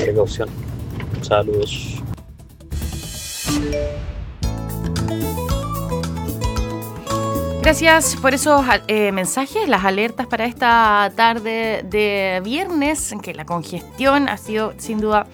precaución. Saludos. Gracias por esos mensajes, las alertas para esta tarde de viernes, en que la congestión ha sido sin duda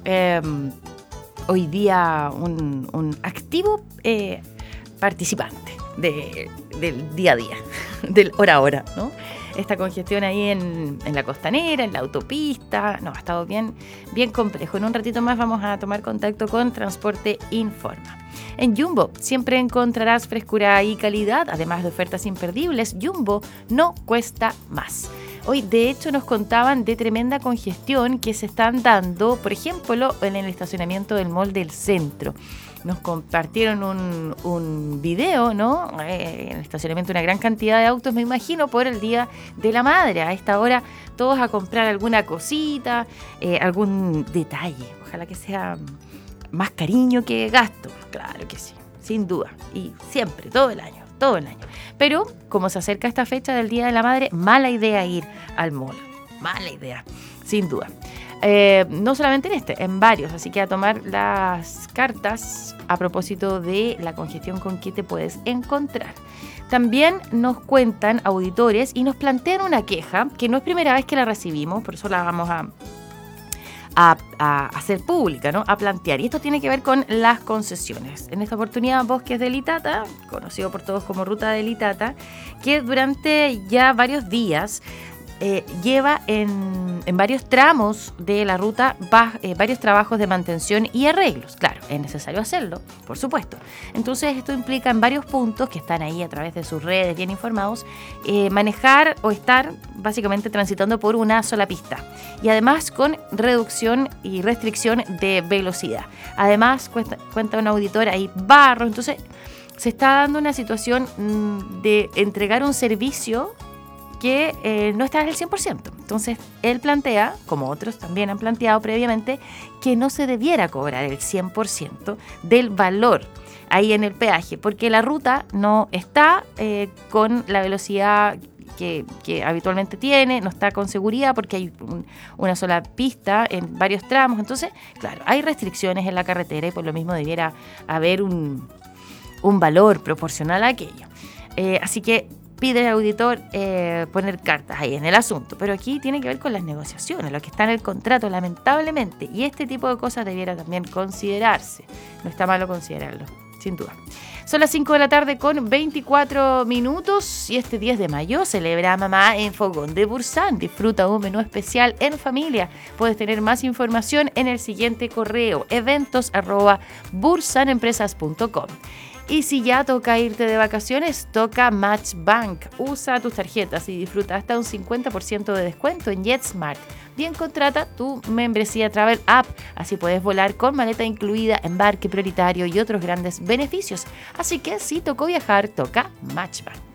hoy día un activo participante del día a día, del hora a hora, ¿no? Esta congestión ahí en la costanera, en la autopista, no, ha estado bien complejo. En un ratito más vamos a tomar contacto con Transporte Informa. En Jumbo siempre encontrarás frescura y calidad, además de ofertas imperdibles. Jumbo no cuesta más. Hoy, de hecho, nos contaban de tremenda congestión que se están dando, por ejemplo, en el estacionamiento del Mall del Centro. Nos compartieron un video, ¿no? En el estacionamiento una gran cantidad de autos, me imagino, por el Día de la Madre. A esta hora todos a comprar alguna cosita, algún detalle. Ojalá que sea más cariño que gasto. Claro que sí, sin duda. Y siempre, todo el año. Pero como se acerca esta fecha del Día de la Madre, mala idea ir al mall. Mala idea, sin duda. No solamente en varios, así que a tomar las cartas a propósito de la congestión con que te puedes encontrar. También nos cuentan auditores y nos plantean una queja que no es primera vez que la recibimos, por eso la vamos a hacer pública, ¿no? A plantear. Y esto tiene que ver con las concesiones. En esta oportunidad, Bosques del Itata, conocido por todos como Ruta del Itata, que durante ya varios días lleva en varios tramos de la ruta varios trabajos de mantención y arreglos. Claro, es necesario hacerlo, por supuesto. Entonces, esto implica en varios puntos que están ahí a través de sus redes bien informados, manejar o estar básicamente transitando por una sola pista. Y además con reducción y restricción de velocidad. Además, cuenta un auditor ahí barro. Entonces, se está dando una situación de entregar un servicio que no está al 100%. Entonces, él plantea, como otros también han planteado previamente, que no se debiera cobrar el 100% del valor ahí en el peaje, porque la ruta no está con la velocidad que habitualmente tiene, no está con seguridad porque hay una sola pista en varios tramos. Entonces, claro, hay restricciones en la carretera y por lo mismo debiera haber un valor proporcional a aquello. Así que pide al auditor poner cartas ahí en el asunto, pero aquí tiene que ver con las negociaciones, lo que está en el contrato, lamentablemente, y este tipo de cosas debiera también considerarse. No está malo considerarlo, sin duda. Son las 5 de la tarde con 24 minutos y este 10 de mayo celebra a mamá en Fogón de Bursan. Disfruta un menú especial en familia. Puedes tener más información en el siguiente correo: eventos@bursanempresas.com. Y si ya toca irte de vacaciones, toca Matchbank. Usa tus tarjetas y disfruta hasta un 50% de descuento en JetSmart. Bien, contrata tu membresía Travel App. Así puedes volar con maleta incluida, embarque prioritario y otros grandes beneficios. Así que si tocó viajar, toca Matchbank.